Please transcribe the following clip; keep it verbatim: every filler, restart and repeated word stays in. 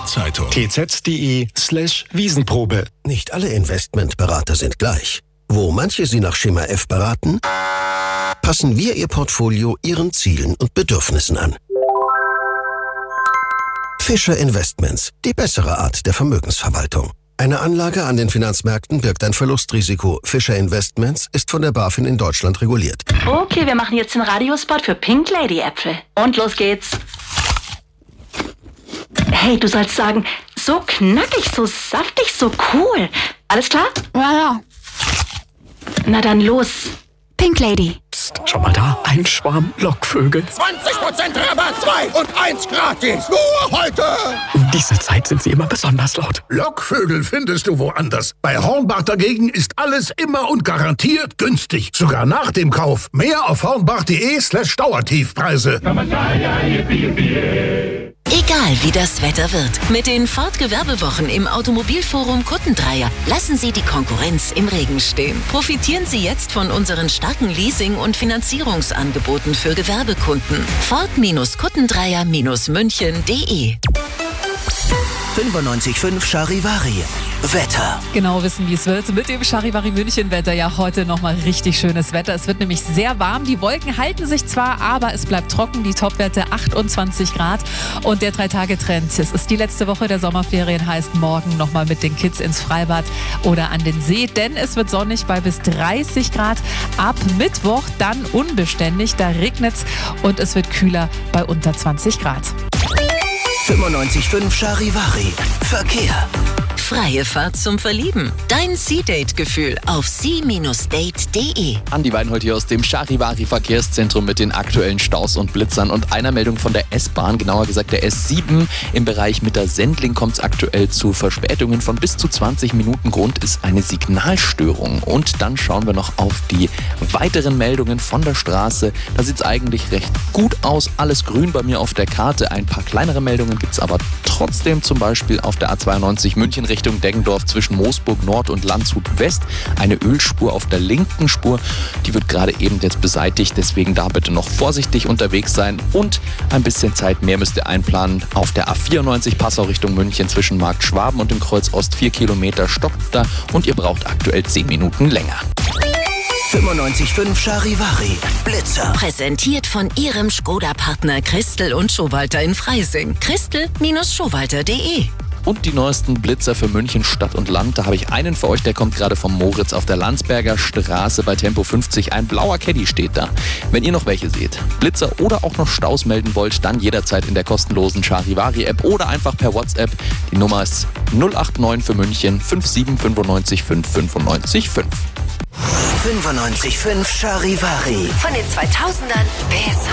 Bild-Zeitung. tz.de slash Wiesenprobe. Nicht alle Investmentberater sind gleich. Wo manche Sie nach Schema F beraten, passen wir Ihr Portfolio Ihren Zielen und Bedürfnissen an. Fischer Investments, die bessere Art der Vermögensverwaltung. Eine Anlage an den Finanzmärkten birgt ein Verlustrisiko. Fischer Investments ist von der BaFin in Deutschland reguliert. Okay, wir machen jetzt den Radiospot für Pink Lady Äpfel. Und los geht's. Hey, du sollst sagen, so knackig, so saftig, so cool. Alles klar? Ja, ja. Na dann los. Pink Lady. Psst, schau mal da, ein Schwarm Lockvögel. zwanzig Prozent Rabatt, zwei und eins gratis. Nur heute. Um diese Zeit sind sie immer besonders laut. Lockvögel findest du woanders. Bei Hornbach dagegen ist alles immer und garantiert günstig. Sogar nach dem Kauf. Mehr auf hornbach.de slash Dauertiefpreise. Egal wie das Wetter wird, mit den Ford-Gewerbewochen im Automobilforum Kuttendreier lassen Sie die Konkurrenz im Regen stehen. Profitieren Sie jetzt von unseren starken Leasing- und Finanzierungsangeboten für Gewerbekunden. Ford-Kuttendreier München punkt de fünfundneunzig Komma fünf Charivari. Wetter. Genau wissen, wie es wird. Mit dem Charivari München Wetter ja heute nochmal richtig schönes Wetter. Es wird nämlich sehr warm. Die Wolken halten sich zwar, aber es bleibt trocken. Die Topwerte achtundzwanzig Grad. Und der Drei-Tage-Trend. Es ist die letzte Woche der Sommerferien, heißt morgen nochmal mit den Kids ins Freibad oder an den See. Denn es wird sonnig bei bis dreißig Grad. Ab Mittwoch dann unbeständig. Da regnet's und es wird kühler bei unter zwanzig Grad. fünfundneunzig Komma fünf Charivari. Verkehr. Freie Fahrt zum Verlieben. Dein Sea-Date-Gefühl auf sea Bindestrich date punkt de. Andi Weinhold hier aus dem Charivari Verkehrszentrum mit den aktuellen Staus und Blitzern und einer Meldung von der S-Bahn, genauer gesagt der S sieben. Im Bereich Mitte-Sendling kommt es aktuell zu Verspätungen von bis zu zwanzig Minuten. Grund ist eine Signalstörung. Und dann schauen wir noch auf die weiteren Meldungen von der Straße. Da sieht es eigentlich recht gut aus. Alles grün bei mir auf der Karte. Ein paar kleinere Meldungen gibt es aber trotzdem, zum Beispiel auf der A zweiundneunzig München Richtung Deggendorf zwischen Moosburg Nord und Landshut West. Eine Ölspur auf der linken Spur, die wird gerade eben jetzt beseitigt, deswegen da bitte noch vorsichtig unterwegs sein und ein bisschen Zeit mehr müsst ihr einplanen. Auf der A vierundneunzig Passau Richtung München zwischen Markt Schwaben und dem Kreuz Ost vier Kilometer stockt da und ihr braucht aktuell zehn Minuten länger. fünfundneunzig Komma fünf Charivari. Blitzer. Präsentiert von Ihrem Skoda-Partner Christel und Schowalter in Freising. Christel Schowalter punkt de. Und die neuesten Blitzer für München Stadt und Land. Da habe ich einen für euch, der kommt gerade vom Moritz auf der Landsberger Straße bei Tempo fünfzig. Ein blauer Caddy steht da. Wenn ihr noch welche seht, Blitzer oder auch noch Staus melden wollt, dann jederzeit in der kostenlosen Charivari-App oder einfach per WhatsApp. Die Nummer ist null acht neun für München fünf sieben fünf neun fünf fünf neun fünf. fünfundneunzig Komma fünf Charivari. Von den zweitausendern bis